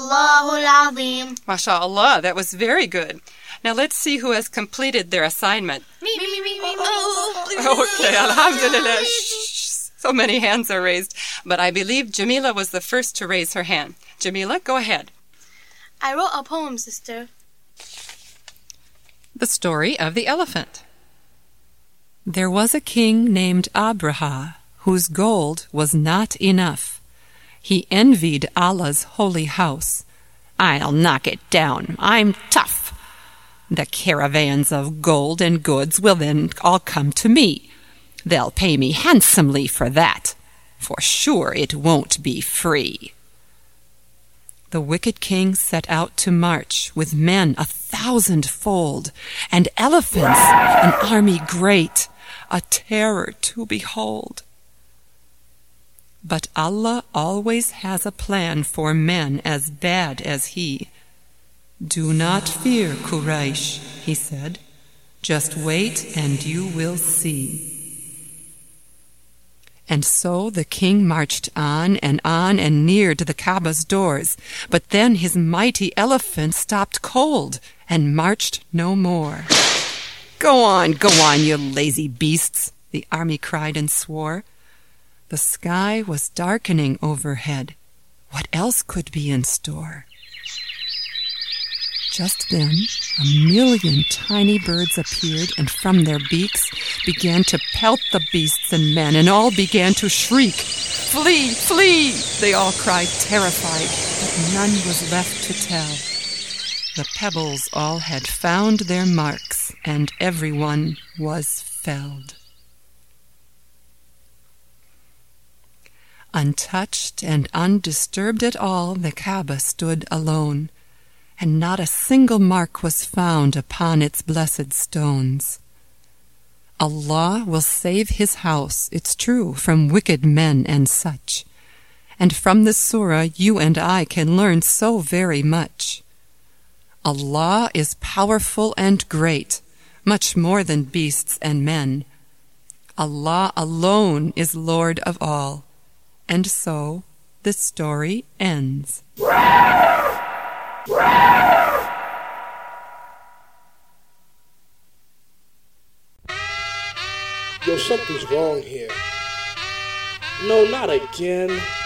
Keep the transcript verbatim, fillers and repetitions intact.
Sadaqallahul Azim. MashaAllah, that was very good. Now let's see who has completed their assignment. Me, me, me, me, me. Okay, Alhamdulillah. Shh. So many hands are raised. But I believe Jamila was the first to raise her hand. Jamila, go ahead. I wrote a poem, sister. The Story of the Elephant. There was a king named Abraha, whose gold was not enough. He envied Allah's holy house. I'll knock it down. I'm tough. The caravans of gold and goods will then all come to me. They'll pay me handsomely for that. For sure it won't be free. The wicked king set out to march with men a thousandfold, and elephants, an army great, a terror to behold. But Allah always has a plan for men as bad as he. Do not fear, Quraysh, he said. Just wait and you will see. And so the king marched on and on and neared the Kaaba's doors. But then his mighty elephant stopped cold and marched no more. Go on, go on, you lazy beasts, the army cried and swore. The sky was darkening overhead. What else could be in store? Just then, a million tiny birds appeared, and from their beaks began to pelt the beasts and men, and all began to shriek. Flee, flee! They all cried, terrified, but none was left to tell. The pebbles all had found their marks, and everyone was felled. Untouched and undisturbed at all, the Kaaba stood alone, and not a single mark was found upon its blessed stones. Allah will save His house, it's true, from wicked men and such, and from this surah you and I can learn so very much. Allah is powerful and great, much more than beasts and men. Allah alone is Lord of all. And so the story ends. Yo, something's wrong here. No, not again.